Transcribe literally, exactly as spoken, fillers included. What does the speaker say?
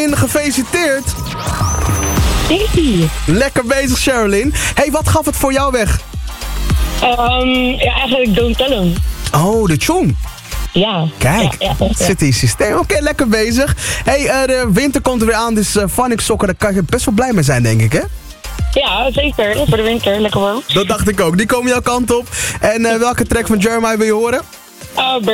Sherilyn, gefeliciteerd. Hey. Lekker bezig, Sherilyn. Hey, wat gaf het voor jou weg? Um, ja, eigenlijk Don't Tell 'Em. Oh, de tune. Ja. Kijk, ja, ja, ja. het zit in je systeem. Oké, okay, lekker bezig. Hey, uh, de winter komt er weer aan, dus uh, Phonic sokken, daar kan je best wel blij mee zijn, denk ik, hè? Ja, zeker. Voor de winter, lekker warm. Dat dacht ik ook. Die komen jouw kant op. En uh, welke track van Jeremiah wil je horen? Uh,